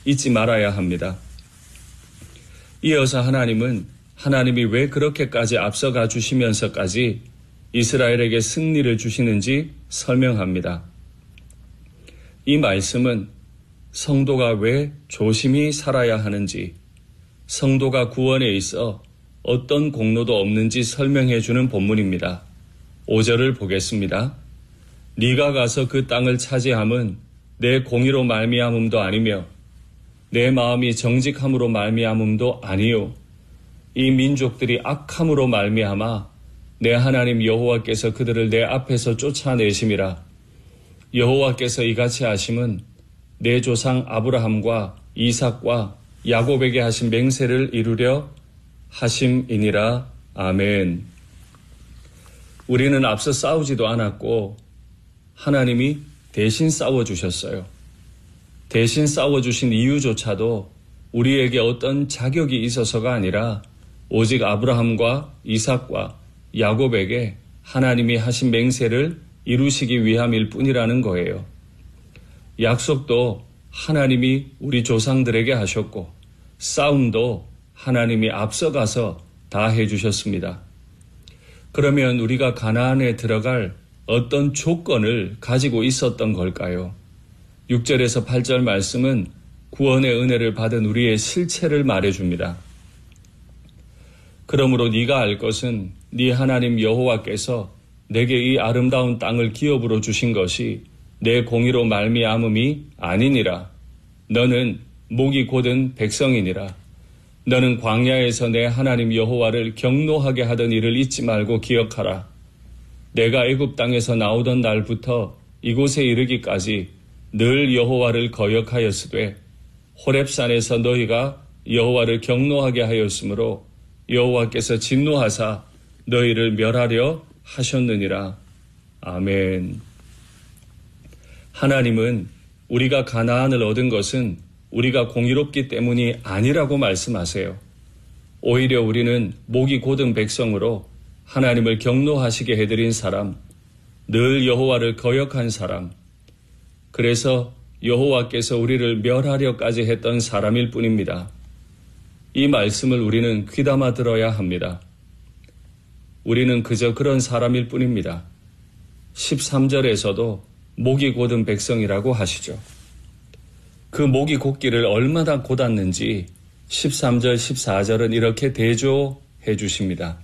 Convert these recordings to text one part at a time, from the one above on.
잊지 말아야 합니다. 이어서 하나님은 하나님이 왜 그렇게까지 앞서가 주시면서까지 이스라엘에게 승리를 주시는지 설명합니다. 이 말씀은 성도가 왜 조심히 살아야 하는지, 성도가 구원에 있어 어떤 공로도 없는지 설명해 주는 본문입니다. 5절을 보겠습니다. 네가 가서 그 땅을 차지함은 내 공의로 말미암음도 아니며 내 마음이 정직함으로 말미암음도 아니요 이 민족들이 악함으로 말미암아 내 하나님 여호와께서 그들을 내 앞에서 쫓아내심이라. 여호와께서 이같이 하심은 내 조상 아브라함과 이삭과 야곱에게 하신 맹세를 이루려 하심이니라. 아멘. 우리는 앞서 싸우지도 않았고 하나님이 대신 싸워주셨어요. 대신 싸워주신 이유조차도 우리에게 어떤 자격이 있어서가 아니라 오직 아브라함과 이삭과 야곱에게 하나님이 하신 맹세를 이루시기 위함일 뿐이라는 거예요. 약속도 하나님이 우리 조상들에게 하셨고 싸움도 하나님이 앞서가서 다 해주셨습니다. 그러면 우리가 가나안에 들어갈 어떤 조건을 가지고 있었던 걸까요? 6절에서 8절 말씀은 구원의 은혜를 받은 우리의 실체를 말해줍니다. 그러므로 네가 알 것은 네 하나님 여호와께서 내게 이 아름다운 땅을 기업으로 주신 것이 내 공의로 말미암음이 아니니라. 너는 목이 곧은 백성이니라. 너는 광야에서 내 하나님 여호와를 경노하게 하던 일을 잊지 말고 기억하라. 내가 애굽 땅에서 나오던 날부터 이곳에 이르기까지 늘 여호와를 거역하였으되 호렙산에서 너희가 여호와를 경노하게 하였으므로 여호와께서 진노하사 너희를 멸하려 하셨느니라. 아멘. 하나님은 우리가 가나안을 얻은 것은 우리가 공의롭기 때문이 아니라고 말씀하세요. 오히려 우리는 목이 곧은 백성으로 하나님을 경노하시게 해드린 사람, 늘 여호와를 거역한 사람, 그래서 여호와께서 우리를 멸하려까지 했던 사람일 뿐입니다. 이 말씀을 우리는 귀담아 들어야 합니다. 우리는 그저 그런 사람일 뿐입니다. 13절에서도 목이 곧은 백성이라고 하시죠. 그 목이 곧기를 얼마나 곧았는지 13절, 14절은 이렇게 대조해 주십니다.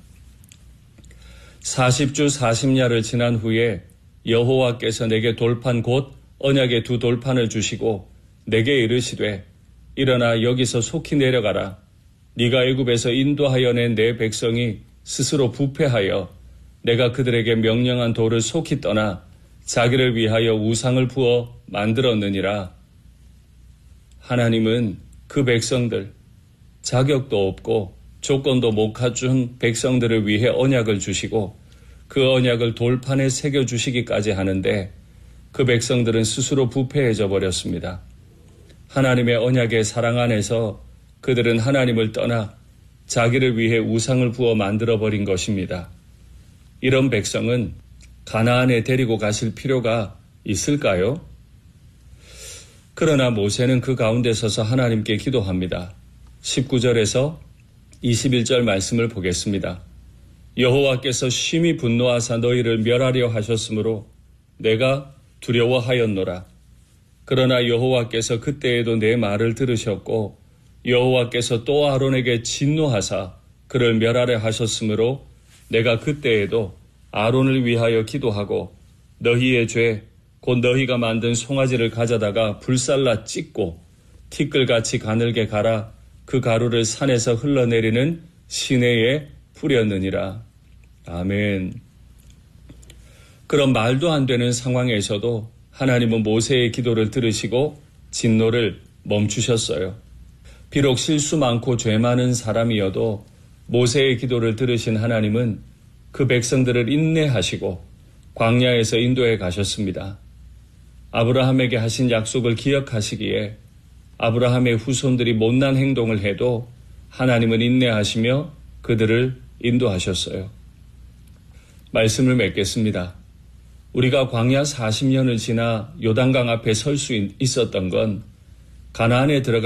40주 40야를 지난 후에 여호와께서 내게 돌판 곧 언약의 두 돌판을 주시고 내게 이르시되 일어나 여기서 속히 내려가라. 네가 애굽에서 인도하여 낸 내 백성이 스스로 부패하여 내가 그들에게 명령한 돌을 속히 떠나 자기를 위하여 우상을 부어 만들었느니라. 하나님은 그 백성들, 자격도 없고 조건도 못 갖춘 백성들을 위해 언약을 주시고 그 언약을 돌판에 새겨주시기까지 하는데 그 백성들은 스스로 부패해져 버렸습니다. 하나님의 언약의 사랑 안에서 그들은 하나님을 떠나 자기를 위해 우상을 부어 만들어버린 것입니다. 이런 백성은 가나안에 데리고 가실 필요가 있을까요? 그러나 모세는 그 가운데 서서 하나님께 기도합니다. 19절에서 21절 말씀을 보겠습니다. 여호와께서 심히 분노하사 너희를 멸하려 하셨으므로 내가 두려워하였노라. 그러나 여호와께서 그때에도 내 말을 들으셨고 여호와께서 또 아론에게 진노하사 그를 멸하려 하셨으므로 내가 그때에도 아론을 위하여 기도하고 너희의 죄 곧 너희가 만든 송아지를 가져다가 불살라 찢고 티끌같이 가늘게 갈아 그 가루를 산에서 흘러내리는 시내에 뿌렸느니라. 아멘. 그런 말도 안 되는 상황에서도 하나님은 모세의 기도를 들으시고 진노를 멈추셨어요. 비록 실수 많고 죄 많은 사람이어도 모세의 기도를 들으신 하나님은 그 백성들을 인내하시고 광야에서 인도해 가셨습니다. 아브라함에게 하신 약속을 기억하시기에 아브라함의 후손들이 못난 행동을 해도 하나님은 인내하시며 그들을 인도하셨어요. 말씀을 맺겠습니다. 우리가 광야 40년을 지나 요단강 앞에 설 수 있었던 건 가나안에 들어갈